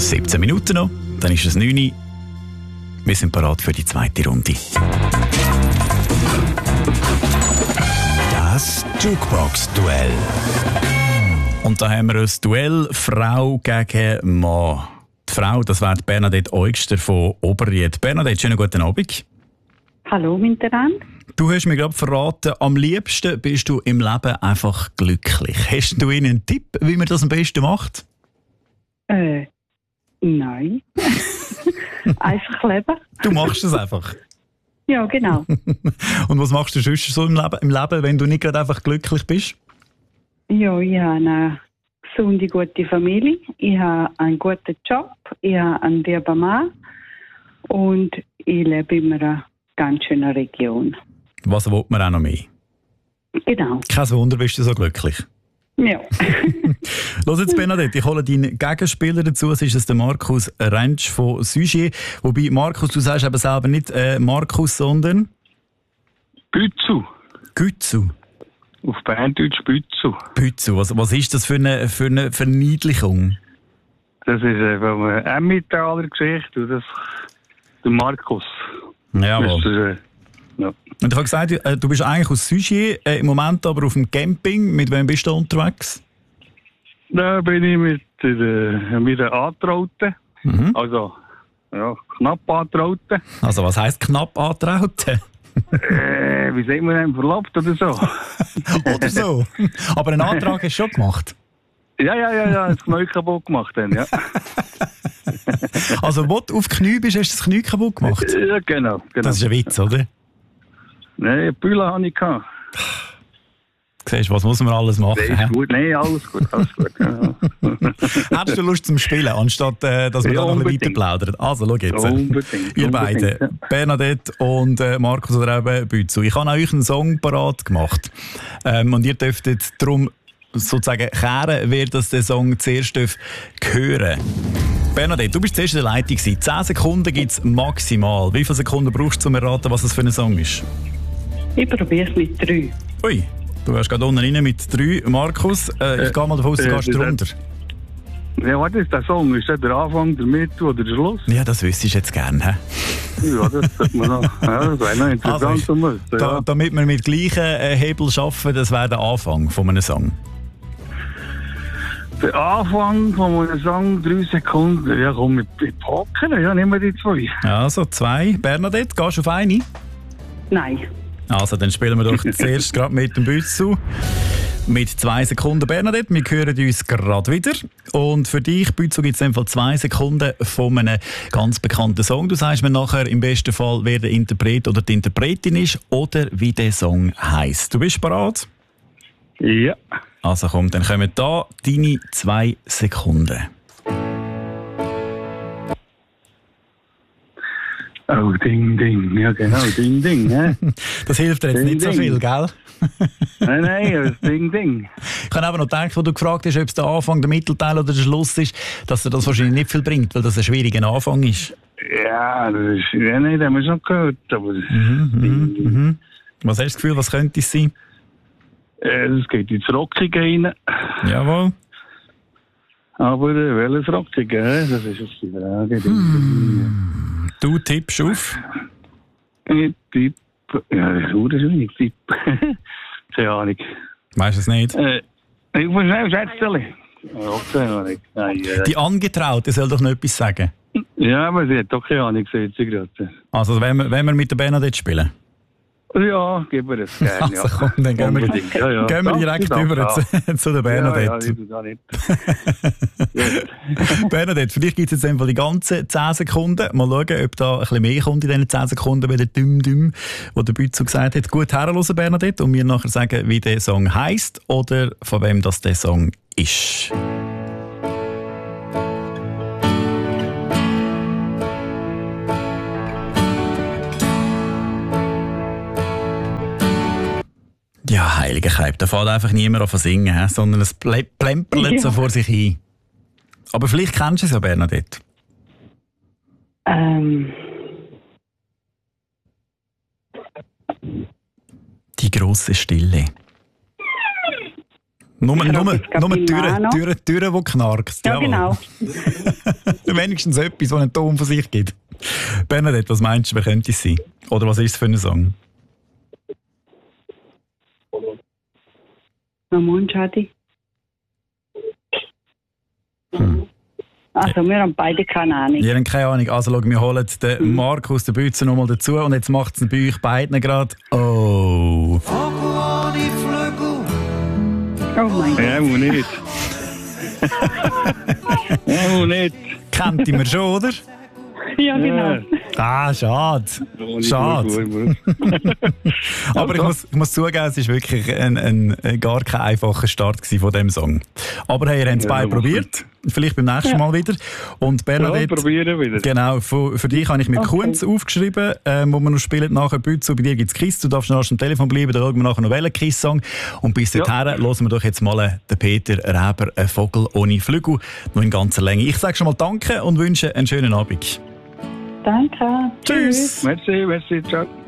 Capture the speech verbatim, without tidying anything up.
siebzehn Minuten noch, dann ist es neun Uhr. Wir sind bereit für die zweite Runde. Das Jukebox-Duell. Und da haben wir ein Duell Frau gegen Mann. Die Frau, das wäre Bernadette Eugster von Oberried. Bernadette, schönen guten Abend. Hallo miteinander. Du hast mir gerade verraten, am liebsten bist du im Leben einfach glücklich. Hast du Ihnen einen Tipp, wie man das am besten macht? Äh, nein. Einfach leben. Du machst es einfach. Ja, genau. Und was machst du sonst so im Leben, im Leben, wenn du nicht gerade einfach glücklich bist? Ja, ich habe eine gesunde, gute Familie. Ich habe einen guten Job. Ich habe einen lieben Mann. Und ich lebe in einer ganz schönen Region. Was will man auch noch mehr? Genau. Kein Wunder, bist du so glücklich. Ja. Los jetzt, Bernadette, ich hole deinen Gegenspieler dazu. Es ist der Markus Rentsch von Sugier. Wobei, Markus, du sagst eben selber nicht äh, Markus, sondern... Bützu. Gützu. Auf Berndeutsch Bützu. Bützu. Was, was ist das für eine, für eine Verniedlichung? Das ist einfach eine Emmentaler Geschichte. Und das der Markus. Jawohl. Das ist, äh, ja. Und ich habe gesagt, äh, du bist eigentlich aus Sugier, äh, im Moment aber auf dem Camping. Mit wem bist du unterwegs? Da bin ich mit, äh, mit der Antrauten. Mhm. Also, ja, knapp Antrauten. Also was heisst knapp antrauten? äh, wie sagt man denn, verlobt oder so? Oder so. Aber einen Antrag hast du schon gemacht? Ja, ja, ja, ja, das Knie kaputt gemacht dann, ja. Also, wo du auf Knie bist, hast du das Knie kaputt gemacht? Ja, genau. genau. Das ist ein Witz, oder? Nein, Bühler hatte ich gehabt. Siehst du, was muss man alles machen? Nein, ist gut. Nein, alles gut, alles gut. Ja. Hättest du Lust zum Spielen, anstatt äh, dass wir Ja, da noch ein bisschen unbedingt. weiter plaudern? Also, schau jetzt. Unbedingt. Ihr unbedingt, beiden, ja. Bernadette und äh, Markus oder eben Bützu. Ich habe euch einen Song parat gemacht. Ähm, und ihr dürftet darum sozusagen kehren, wer das den Song zuerst darf hören. Bernadette, du bist zuerst in der Leitung gewesen. zehn Sekunden gibt es maximal. Wie viele Sekunden brauchst du, um zu erraten, was das für ein Song ist? Ich probiere es mit drei. Ui, du hast gerade unten rein mit drei. Markus, äh, ich Äh, gehe mal davon aus, du äh, gehst das- drunter. Ja, was ist der Song? Ist das der Anfang, der Mitte oder der Schluss? Ja, das wüsste ich jetzt gerne. He? Ja, das sollte man noch. Ja, das wäre noch interessant Also, zu wissen. Da, Ja. damit wir mit gleichen äh, Hebel arbeiten, das wäre der Anfang von einem Song. Der Anfang von einem Song, drei Sekunden. Ja, komm, mit packen. Ja, nehmen wir die zwei. Also zwei. Bernadette, gehst du auf eine? Nein. Also, dann spielen wir doch zuerst gerade mit dem Bützu. Mit zwei Sekunden, Bernadette. Wir hören uns gerade wieder. Und für dich, Bützu, gibt es einfach zwei Sekunden von einem ganz bekannten Song. Du sagst mir nachher im besten Fall, wer der Interpret oder die Interpretin ist oder wie der Song heisst. Du bist bereit? Ja. Also komm, dann kommen da deine zwei Sekunden. Oh, Ding, Ding. Ja, genau, Ding, Ding. Hä? Das hilft dir jetzt Ding, nicht so ding. viel, gell? Nein, nein, das Ding, Ding. Ich habe aber noch gedacht, als du gefragt hast, ob es der Anfang, der Mittelteil oder der Schluss ist, dass dir das wahrscheinlich nicht viel bringt, weil das ein schwieriger Anfang ist. Ja, das ist. Ja, nein, das haben wir schon gehört. Aber Mhm, mhm, mhm. Was hast du das Gefühl, was könnte es sein? äh, es geht ins Rockige rein. Jawohl. Aber äh, welches Rockige? hä? Das ist jetzt die Frage. Du tippst auf. Ich tippe. Ja, das ist auch schwierig. Tipp. Keine Ahnung. Weißt du es nicht? Äh, ich muss schnell schätzen. Ja, keine Ahnung. Nein, äh, Die Angetraute soll doch noch etwas sagen. ja, aber sie hat doch keine Ahnung, sagt sie gerade. Also, wenn wir, wenn wir mit der Bernadette spielen. Ja, gib mir das gerne. Also komm, dann gehen wir, Unbedingt, ja, ja. gehen wir direkt Danke, über danke. zu, zu der Ja, ja, Bernadette. ich tue das nicht. Bernadette, für dich gibt es jetzt einfach die ganzen zehn Sekunden. Mal schauen, ob da ein bisschen mehr kommt in diesen zehn Sekunden, wie der Düm-Düm, wo der Bützu gesagt hat. Gut herhören, Bernadette, und mir nachher sagen, wie der Song heisst oder von wem das der Song ist. Ja, heiliger Keib, da fährt einfach niemand an zu singen, he? Sondern es ple- plempert Ja. so vor sich hin. Aber vielleicht kennst du es ja, Bernadette. Ähm, Die grosse Stille. Nur, nur, nur, das nur Capilano. Türen, Türen, Türen, die knarkst. Ja, genau. Wenigstens etwas, das einen Ton von sich gibt. Bernadette, was meinst du, wer könnte es sein? Oder was ist es für ein Song? Ramon Schadi. Hm. Also, wir haben beide keine Ahnung. Ihr habt keine Ahnung. Also, schau, wir holen den Marc aus der Bütze nochmal dazu und jetzt macht es bei euch beiden gerade. Oh. Oh mein Gott. Ja, muss nicht. Ja, muss nicht. Kennt ihr mir schon, oder? Ja, genau. Ah, schade. Schade. Aber ich muss, ich muss zugeben, es war wirklich ein, ein, ein gar kein einfacher Start von diesem Song. Aber hey, ihr habt es Ja, beide probiert. Vielleicht beim nächsten Ja. Mal wieder. Und Bernadette, Ja, probieren wieder. genau, für, für dich habe ich mit Okay. Kunz aufgeschrieben, ähm, wo wir noch spielen nachher Bütze. Bei dir gibt es Kiss, du darfst noch am Telefon bleiben, dann schauen wir nachher noch welchen Kiss-Song. Und bis Ja. dahin hören wir doch jetzt mal den Peter Reber, ein Vogel ohne Flügel, noch in ganzer Länge. Ich sage schon mal Danke und wünsche einen schönen Abend. Danke. Tschüss. Merci, merci, ciao.